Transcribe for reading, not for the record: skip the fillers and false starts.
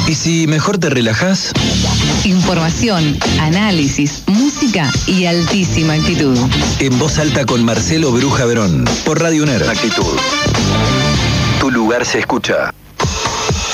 ¿Y si mejor te relajás? Información, análisis, música y altísima actitud. En Voz Alta con Marcelo Bruja Verón, por Radio UNER. Actitud. Tu lugar se escucha.